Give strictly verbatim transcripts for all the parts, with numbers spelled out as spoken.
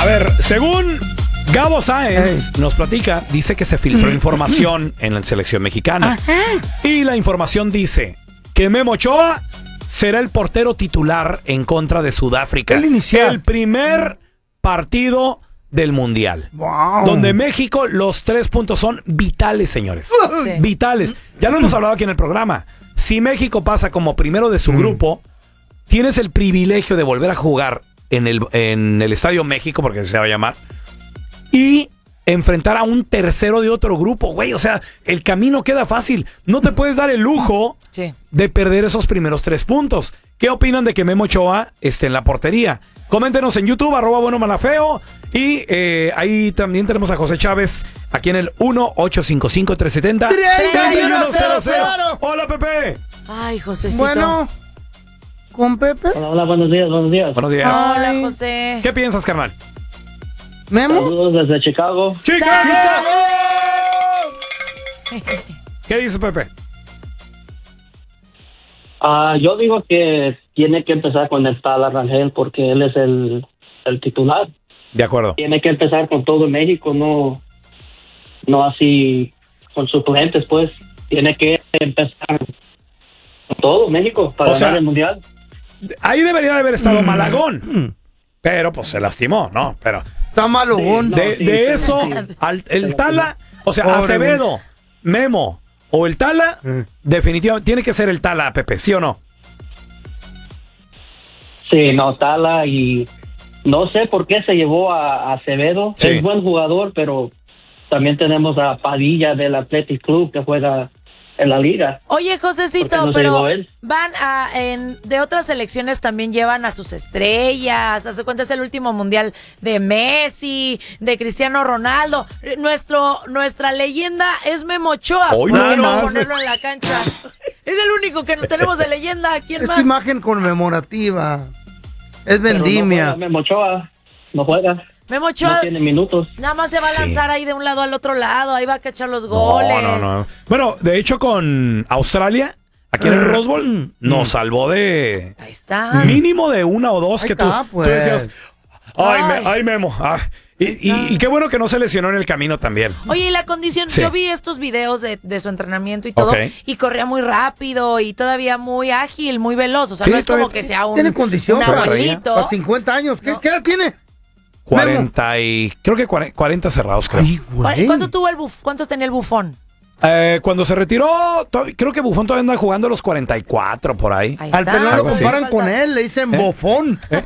ver, según Gabo Sáenz hey. nos platica, dice que se filtró información en la selección mexicana. Ajá. Y la información dice que Memo Ochoa será el portero titular en contra de Sudáfrica. El inicial. El primer partido del Mundial. Wow. Donde México, los tres puntos son vitales, señores. Sí. Vitales. Ya lo hemos hablado aquí en el programa. Si México pasa como primero de su mm. grupo, tienes el privilegio de volver a jugar en el, en el Estadio México, porque se va a llamar, y enfrentar a un tercero de otro grupo, güey. O sea, el camino queda fácil. No te puedes dar el lujo sí. de perder esos primeros tres puntos. ¿Qué opinan de que Memo Ochoa esté en la portería? Coméntenos en YouTube, arroba bueno malafeo. Y eh, ahí también tenemos a José Chávez, aquí en el uno ocho cinco cinco, tres siete cero, tres uno cero cero. Hola, Pepe. Ay, Josecito. Bueno, ¿con Pepe? Hola, hola, buenos días, buenos días. Buenos días. Hola, José. ¿Qué piensas, carnal? ¿Memo? Saludos desde Chicago. ¡Chicago! ¿Qué dice Pepe? Uh, yo digo que tiene que empezar con el Tala Rangel porque él es el, el titular. De acuerdo. Tiene que empezar con todo México, no, no así con suplentes, pues. Tiene que empezar con todo México para o ganar sea, el Mundial. Ahí debería de haber estado mm. Malagón, pero pues se lastimó, ¿no? Pero está malogón. De, no, sí, de sí, eso, sí. al, el Tala, o sea, Pobre Acevedo, Memo o el Tala, mm. definitivamente tiene que ser el Tala, Pepe, ¿sí o no? Sí, no, Tala, y no sé por qué se llevó a, a Acevedo. Sí. Es buen jugador, pero también tenemos a Padilla del Athletic Club que juega en la liga. Oye, Josecito, no pero van a en de otras selecciones también llevan a sus estrellas. Hace cuenta es el último mundial de Messi, de Cristiano Ronaldo. Nuestro nuestra leyenda es Memo Ochoa. Hoy no no ponerlo en la cancha. Es el único que no tenemos de leyenda. ¿Quién es más? Imagen conmemorativa. Es vendimia. No Memo Ochoa no juega. Memo Ochoa no tiene minutos. Nada más se va a lanzar sí. ahí de un lado al otro lado, ahí va a cachar los goles. No, no, no. Bueno, de hecho con Australia, aquí en el Rose Bowl, nos salvó de... Ahí está. Mínimo de una o dos ahí que está, tú, pues. tú decías, ay, ay. Me, ay Memo, ah. Y, y, y qué bueno que no se lesionó en el camino también. Oye, y la condición, sí. yo vi estos videos de, de su entrenamiento y todo, okay. y corría muy rápido y todavía muy ágil, muy veloz. O sea, sí, no es como que sea un, tiene condición, un abuelito. A cincuenta años, ¿qué, no. ¿qué edad tiene? cuarenta y... Creo que cuarenta cerrados, creo. Ay, ¿Cuánto tuvo el buf, ¿Cuánto tenía el Bufón? Eh, cuando se retiró, creo que Bufón todavía anda jugando a los cuarenta y cuatro por ahí. ahí Al pelón lo comparan así. Con él, le dicen ¿Eh? Bofón. ¿Eh?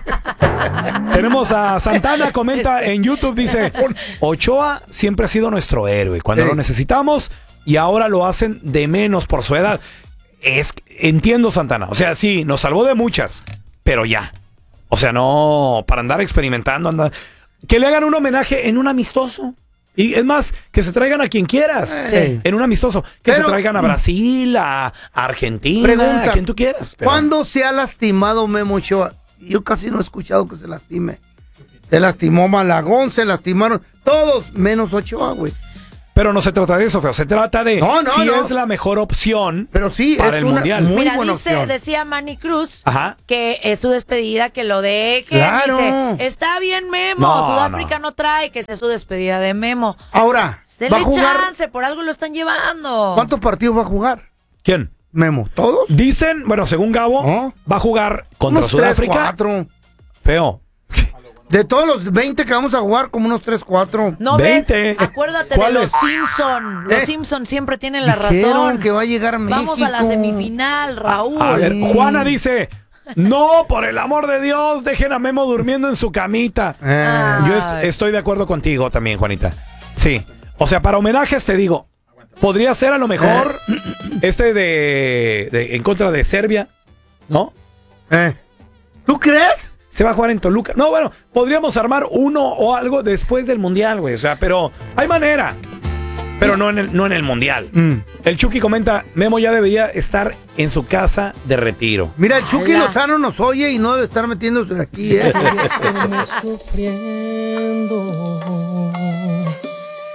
Tenemos a Santana, comenta en YouTube, dice, Ochoa siempre ha sido nuestro héroe cuando ¿Eh? Lo necesitamos y ahora lo hacen de menos por su edad. Es, entiendo, Santana, o sea, sí, nos salvó de muchas, pero ya. O sea, no, para andar experimentando, andar... Que le hagan un homenaje en un amistoso. Y es más, que se traigan a quien quieras. Sí. En un amistoso. Que pero, se traigan a Brasil, a, a Argentina, pregunta, a quien tú quieras. Pero... ¿Cuándo se ha lastimado Memo Ochoa? Yo casi no he escuchado que se lastime. Se lastimó Malagón, se lastimaron todos, menos Ochoa, güey. Pero no se trata de eso, feo. Se trata de no, no, si no. es la mejor opción pero sí, para es el una Mundial. Muy Mira, buena dice, opción. decía Manny Cruz Ajá. que es su despedida, que lo deje. Claro. Dice, está bien Memo, no, Sudáfrica no. no trae, que sea su despedida de Memo. Ahora, denle va a jugar... chance, por algo lo están llevando. ¿Cuántos partidos va a jugar? ¿Quién? Memo, ¿todos? Dicen, bueno, según Gabo, ¿no? Va a jugar contra unos Sudáfrica. tres, cuatro. Feo. De todos los veinte que vamos a jugar, como unos tres, cuatro. No, veinte. Acuérdate de los Simpson. Los ¿Eh? Simpson siempre tienen la Dijeron razón. Que va a llegar a México. Vamos a la semifinal, Raúl. A, a ver, Juana dice, no, por el amor de Dios, dejen a Memo durmiendo en su camita. Ay. Yo est estoy de acuerdo contigo también, Juanita. Sí. O sea, para homenajes te digo, podría ser a lo mejor eh. este de, de en contra de Serbia, ¿no? Eh. ¿Tú crees? Se va a jugar en Toluca. No, bueno, podríamos armar uno o algo después del Mundial, güey. O sea, pero hay manera. Pero no en el, no en el Mundial. Mm. El Chucky comenta, Memo ya debería estar en su casa de retiro. Mira, el Chucky Ala. Lozano nos oye y no debe estar metiéndose aquí, ¿eh?